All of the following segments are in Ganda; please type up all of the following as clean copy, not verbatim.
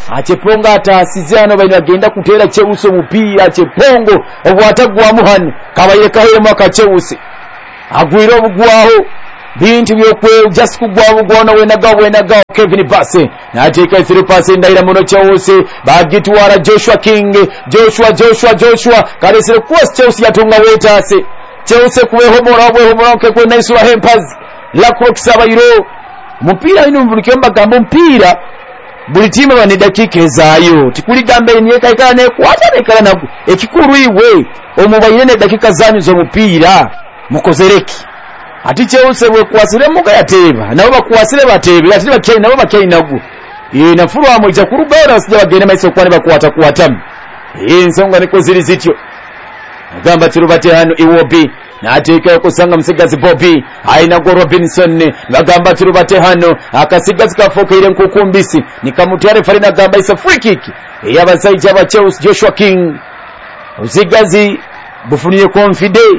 Acheponga ataasizano bali bagenda kuteera Chelsea omupiira Chepongo obwatagwamu hano kabayekayo maka Chelsea agwira obugwaho bintu byokwe just kugwaho gwana wenaga Kevin Bassey nateeka 3% ndaira muno Chelsea bagitwara Joshua King Joshua kalesere kwa Chelsea yatunga wetase Chelsea kuweho mora ke naisura Hempers la kwokisaba iro mupira ino mbulikemba gambo mpira buli timu bane dakika ezayo tikuligamba enyeka ikane kwata nekala naku ekikuru iwe omubayine ne dakika zanyu zo mupira mukozereki ati Chelsea bwe kwasire muka yateba nabo bakwasire batebe ati bakye nabo bakye nagu nafuru amoja kurugora sije bagene maiso kwane bakwata nsonga niko ziri zityo gamba tirubate hano Iwobi nateeka kusanga musigazi Bobby aina go Robinson bagamba tirubate hano akasigazi kafokeire nkukumbisi nikamutware farina gamba isa free kick yabasaija ba Chelsea Joshua King usigazi bufunye confide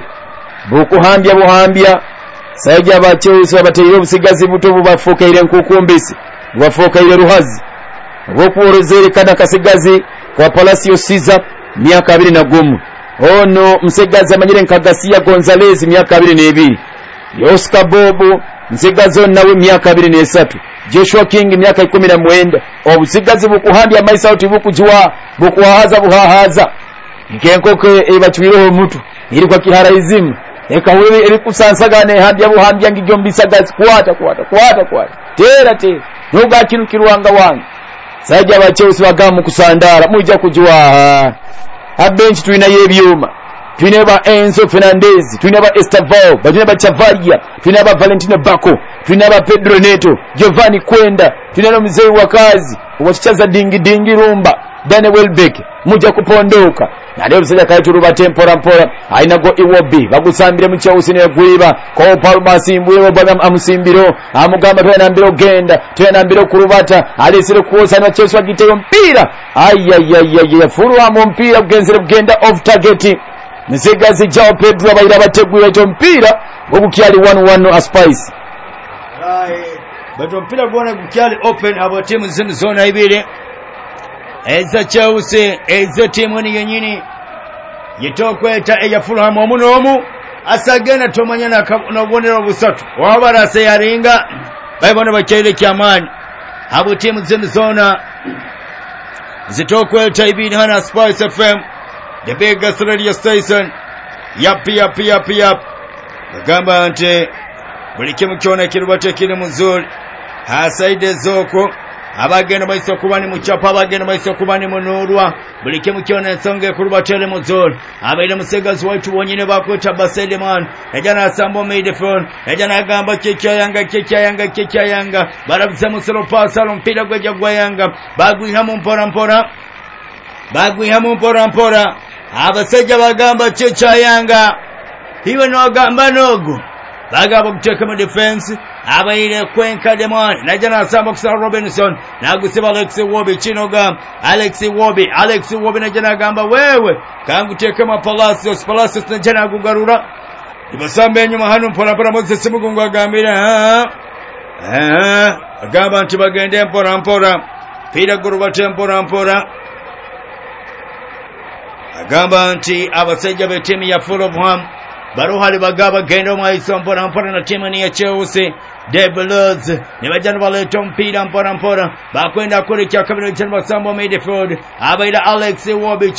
buhambya saija ba Chelsea bateyo usigazi buto bubafokeire nkukumbisi bafokeire ruhazi bokuorezere kana kasigazi kwa Palacio Caesar miaka 20 ono msegazi amanyire nkagasiya Gonzalez miaka 22 Oscar Bobo msegazi nawe miaka 23 Joshua King miaka 19 obusigazi bukuhandi amaisa uti bukujwa buhahaza nkenkoke ebachwiro mutu iri kwa kiharaizim ekawewe eri kusansagane hambya ngijombisagazi kwata tera nuga kinu kirwanga wangu saja ba Chelsea bagamu kusandara muja kujwa abenchi tuina yebyuma tuina ba Enzo Fernandez tuina ba Estevao tuina ba Chavaria tuina ba Valentino Bacco tuina ba Pedro Neto Giovanni Kwenda tuina no mzee wa kazi wachichaza dingi rumba Daniel Welbeck muja kupondoka na leo msija kaituru tempora aina go Iwobi bagusambire mu Chelsea ne gwiba ko Palma simbwe bwana amusimbiro amugamba twena mbiro genda twena mbiro kurubata alisire kuosa na Chelsea giteyo mpira ayayayaya furu amo mpira kugenzere kugenda off target mzigazi Jao Pedro abaira bateguye cyo mpira obukyali 1-1 Aspice bato mpira gona gukyali open abo timu zino zona ibire eza Chelsea eza timu ni yenyini yitokweta eya Fulham omunomu asagena tomanya nobonera obusatu wabarase yaringa bayibona bakyele kyamani abo timu zino zona zitokweta ibini hana Spice FM the biggest radio station yap gamba ante buli kimu kyona kirubate kiri muzuri hasaide zoko abagenda baiso kubani muchapa abagenda baiso kubani munurwa buli kimu kyona ensonge kurubatele muzuri abaire musegazi waitu wonyine bakweta Basedeman ejana asambo midfield ejana agamba kekya yanga barabise musero pasalo mpira gweja gwa yanga bagwihamu mpora abasajja bagamba kekya yanga hiwe no agamba nogo bagaba kuteka mu defense abaire Kwenka Demon najana asamba kusala Robinson nagusiba Alex Iwobi najana gamba wewe kangu teka ma Palacios najana agugarura ibasambe enyuma hano mpora Moses Mugungu agambira agamba nti bagende mpora pira guruba tempora agamba nti abasajja b'etimu ya Fulham baruhali bagaba gendo maiso mpora na timu ni ya Chelsea Devils ne bajana baleto mpira mpora bakwenda kuri kya kabiri cyane basambo midfield abaira Alex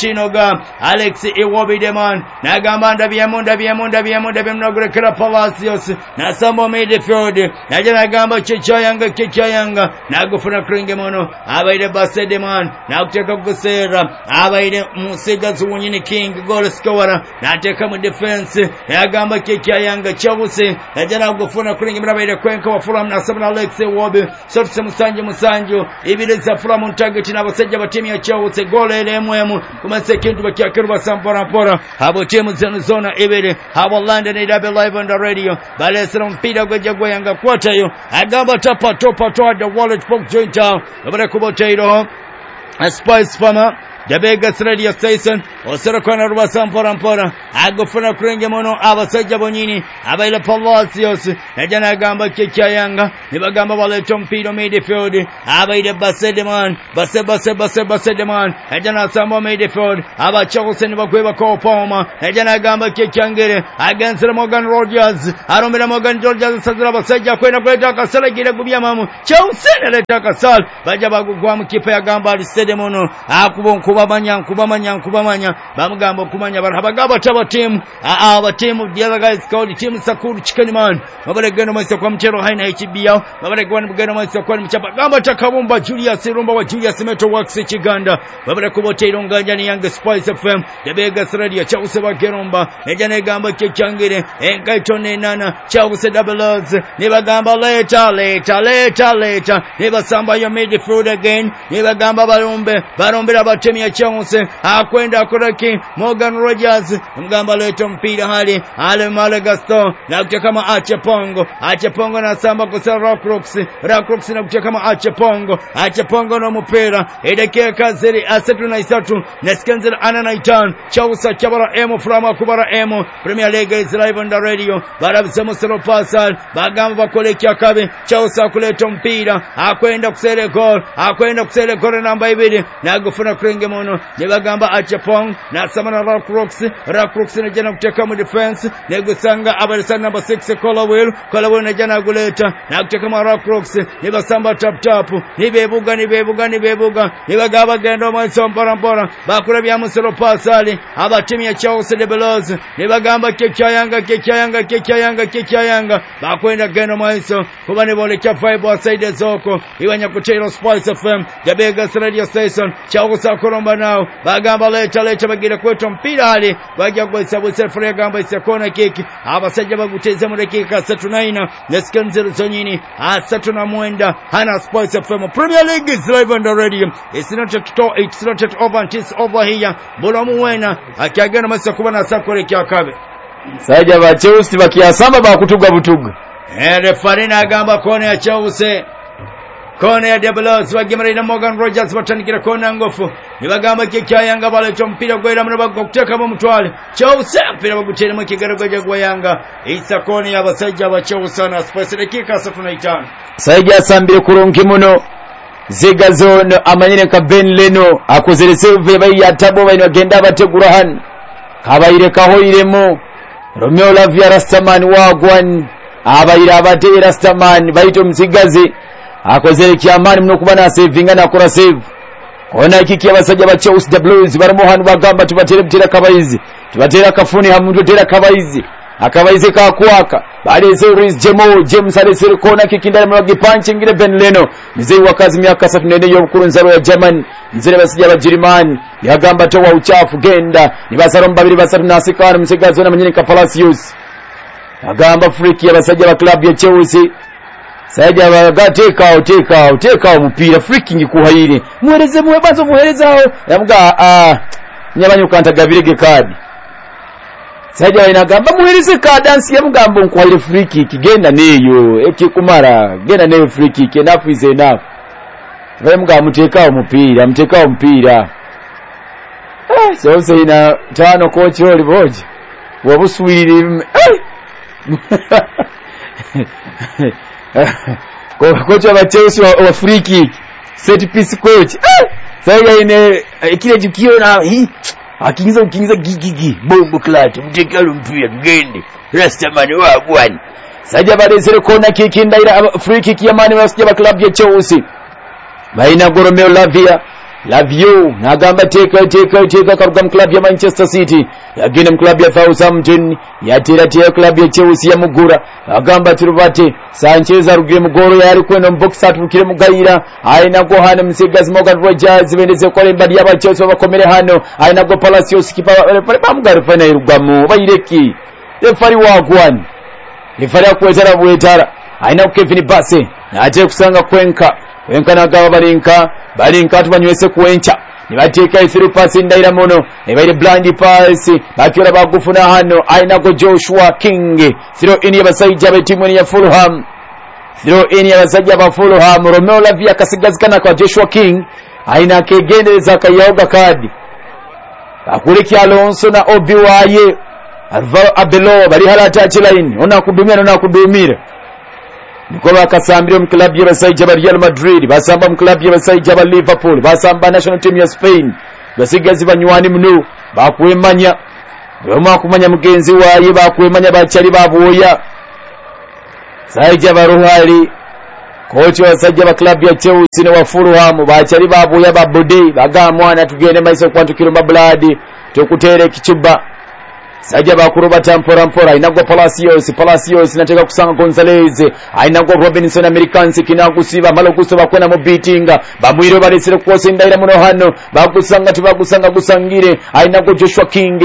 Iwobi Demon nagamba ndabyamunda kira Palacios na sambo midfield najana gamba kekya yanga nagufuna kringe mono abaira Basedeman nakuteka gusera abaira musigazi wonyine King goal scorer nateka mu defense nagamba kekya yanga Chelsea najana gufuna kringe mrabaira Kwenka wa Fulham na sabna Alex Iwobi sote musanju ibireza Fulham target na basajja batimu ya Chelsea goal elemwemu kumase kintu bakyakiruba sampora abo timu zona ibere abo London Derby live on the radio balesera mpira gweja yanga kwatayo agamba topa the wallet pok joint abara kuboteiro Spice Farmer Jabega Radio Station osera kona rubasa mpora agufuna kurenge mono abasajja bonyini abaile Palacios najana gamba Kyayanga nibagamba baleto mpira midfield abaile Basedeman Basedeman najana Sambo midfield abachose nibakweba ko Poma najana gamba Kyangere against Morgan Rogers aromera Morgan Rogers sadra basajja kwenda kuleta kasala gira gubya mamu Chelsea leta kasal baja bagugwa mukipe ya gamba Alisedemono kubamanya bamugamba kumanya barabagaba taba team team the other guys called team Sakuru Chikenman babale gano masa kwa mchero haina HBL babale gano masa kwa mchapa gamba takabumba Julius Rumba wa Julius Metro Works Chiganda babale kubotero nganja ni Young Spice FM Jabega Radio Chause bageromba ejane gamba Kyangire enkaitone nana Chause doubles nibagamba later nibasamba yo midfield again nibagamba barombera batemi ya Chause akwenda kuraki Morgan Rogers mgamba leto mpira hali ale Gaston na kutia kama Achepongo na samba kusa Rockrox na kutia kama Achepongo na mpira edekea kaziri asetu na isatu neskenzira ananaitan Chausa chabara emo frama kubara emo Premier League is live on the radio barabisemo sero pasal bagamba bakolekya kabe Chausa kuleto mpira akwenda kusele gol namba 2 na gufuna kurenge mono nibagamba Achepong na samana Rockrox na jana kuteka mu defense negusanga abalisa number 6 Colawell na jana guleta na kuteka mu Rockrox nibasamba tap nibebuga nibagaba gendo mwanso mpora bakura bya musero pasali abatimi ya Chelsea de Belos nibagamba Kyayanga bakwenda gendo mwanso kuba nibole cha 5 side zoko ibanya kutero Spice FM Jabega Radio Station Chelsea kuromba nao bagamba leta bagira kweto mpira hali bajya gwesabu selfre gamba isakona kiki abasajja baguteze mu dakika 39 neskanzero zonyini 39 hana Spice FM Premier League is live on the radio it's not at over until it's over here bulamu wena akagana masakuba na sakore kyakabe sajja ba Chelsea bakiyasamba bakutuga butuga referee agamba kona ya Chelsea kona ya Debelos bagemerera Morgan Rogers batandikira kona ngofu nibagamba Kyayanga baleto mpira gwera muno bagokuteka mu mutwale Chelsea mpira bagutera mu kigaragaja gwa Yanga isa kona ya basajja ba Chelsea na Spurs dakika 35 sajja asambire kurungi muno Zegazone amanyire ka Ben Leno akozerese uve bayatabo bayagenda bategura han kabayire kahoyiremo Romeo Lavia Rastaman wagwan abayire abate Rastaman bayito mzigazi akozere kyamani mno kubana savinga na kora save ona kiki abasajja ba Chelsea the Blues barimo hanu bagamba tubatera kabayizi tubatera kafuni hamuntu tera kabayizi akabayize kakwaka bali Ruiz James alesere kona kiki ndale mu gipanchi ngire Ben Leno mzee wakazi miaka 3 nene yo mukuru nzaro ya German nzire basajja ba Jerman yagamba to wa uchafu genda nibasaro mbabiri basatu nasikana msigazo na manyine ka Palacios agamba friki abasajja ba club ya Chelsea sajja bagateka teka mupira freaking kuhaire muhereze muhebazo muherezaho yamuga nyabanyuka ntagabirege kadi sajja inagamba muhereze ka dance yamugambo nkuhaire freaking kigenda neyo ekikumara genda neyo freaking enough is enough bamuga muteka mupira so say na tano coach oli boje wabuswirire coach wa Chelsea wa free kick set piece coach sasa ine kile jukiona akingiza gigi bombo klat mtekalo mpira ngende Rastaman wa bwana sasa baada zile kona kick ndaira free kick ya mani wasije ba club ya Chelsea baina Romeo Lavio nagamba teka karuga club ya Manchester City yagine club ya Southampton yatira club ya Chelsea ya Mugura agamba turubate Sanchez arugire mugoro yari kwenda box atukire mugayira aina go hana msigazi Morgan Rogers bendeze kole mbadi ya Chelsea bakomere hano aina go Palacios kipa bamugara fana irugamo bayireki refari wagwan refari akwetara bwetara aina Kevin Basse ate kusanga Wenka nagaba balinka tubanywese kuwencha nibateka isiru pasi ndaira mono ebaire blind pass bakira bagufuna hano aina go Joshua King throw in yabasajja betimu ya Fulham Romeo Lavia kasigazikana kwa Joshua King aina kegendeza kayoga kadi akuliki Alonso na Obi waye Alvaro Abelo bali halata chilaini ona kudumira niko bakasambira mu club y'abasajja ba Real Madrid basamba mu club y'abasajja ba Liverpool basamba national team ya Spain basigazi banywani muno bakwemanya bama kumanya mugenzi waye bakwemanya bachali baboya sajja baruhali kochi wasajja ba club ya Chelsea ne wa Fulham bachali baboya babode bagamwana tugende maiso kwantukiro mabladi tokutere kichuba sajja bakuruba mpora inago Palacios nateka kusanga Gonzalez inago Robinson Americans kinagusiba malokuso bakwena mu beatinga bamwiro balesere kwose ndaira muno hano bagusanga gusangire inago Joshua King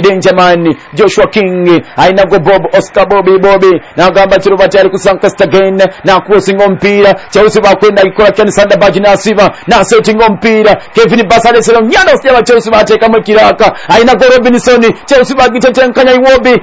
inago Bob Oscar Bobby nagamba kiro batari kusanga Stagen na kusinga mpira Chelsea bakwenda ikora Ken Sandberg nasiba na setting mpira Kevin Basale sero nyano sya Chelsea bateka mu kiraka inago Robinson Chelsea bagitetenkanya Wobi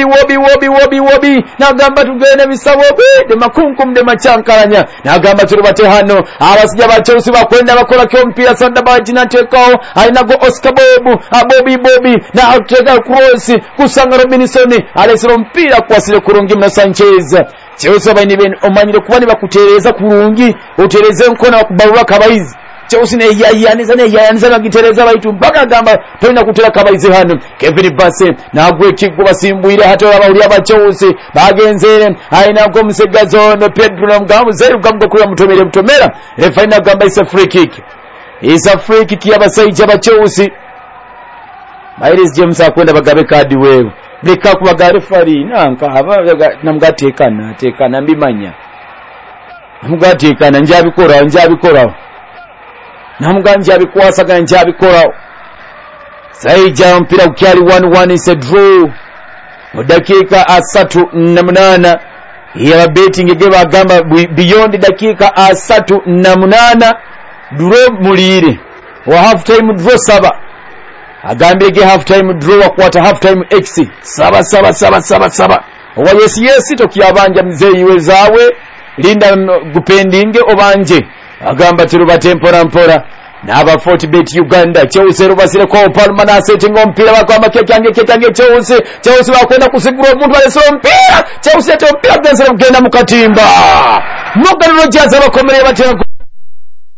nagamba tugende bisabo de makunkum de machankaranya nagamba turubate hano abasija ba Chelsea bakwenda bakola kyo mpira Sandberg na tekao ainago Oscar Bobby na ateka cross kusanga Robinson alesero mpira kwasile kurungi na Sanchez Chelsea bayini omanyire kubani bakutereza kurungi utereze nkona bakubarura kabayizi Chelsea ne yayaniza bagitereza baitu mpaka gamba toina kutera kabaize hano Kevin Basse nagwe kigwa basimbuire hatola abawuli aba Chelsea bagenzere aina ko musegazono Pedro namgamu zeru gamgo kuya mutomera refaina gamba isa free kick yabasajja ba Chelsea Myles James akwenda bagabe kadi wewe beka ku bagare fari nanka aba namgatekana mbimanya namgatekana njabikora namuganja bikwasaganya njabikora saija mpira ukyali 1-1 is a draw mu dakika 38 ya betting geba gamba beyond dakika 38 draw mulire wa half time draw 7 agambe ge half time draw wa quarter half time x 7 wa yes tokiyabanja mzee wezawe linda gupendinge obanje agamba turubate mpora naba 40bet Uganda Chelsea rubasire ko Palma na setting mpira bakwa kekange Chelsea bakwenda kusigura omuntu alesero mpira Chelsea mpira benzera kugenda mukatimba mugaruro jaza bakomereye batera